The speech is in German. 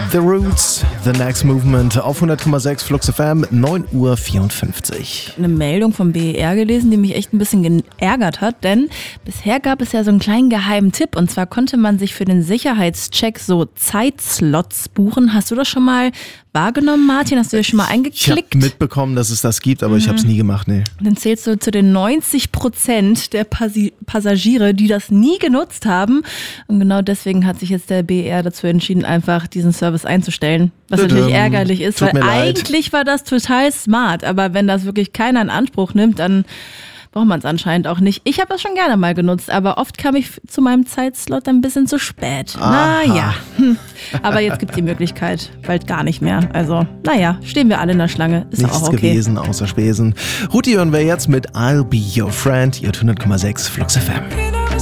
The Roots, The Next Movement auf 100,6 Flux FM, 9:54 Uhr. Eine Meldung vom BER gelesen, die mich echt ein bisschen geärgert hat, denn bisher gab es ja so einen kleinen geheimen Tipp und zwar konnte man sich für den Sicherheitscheck so Zeitslots buchen. Hast du das schon mal wahrgenommen, Martin? Hast du dir schon mal eingeklickt? Ich habe mitbekommen, dass es das gibt, aber ich habe es nie gemacht, nee. Dann zählst du zu den 90% der Passagiere, die das nie genutzt haben. Und genau deswegen hat sich jetzt der BER dazu entschieden, einfach diesen Service einzustellen. Was natürlich ärgerlich ist, weil eigentlich war das total smart. Aber wenn das wirklich keiner in Anspruch nimmt, dann braucht man es anscheinend auch nicht. Ich habe das schon gerne mal genutzt, aber oft kam ich zu meinem Zeitslot ein bisschen zu spät. Naja, aber jetzt gibt es die Möglichkeit, bald gar nicht mehr. Also, naja, stehen wir alle in der Schlange. Ist Nichts auch okay. gewesen außer Spesen. Ruti hören wir jetzt mit I'll Be Your Friend, ihr 100,6 Flux FM.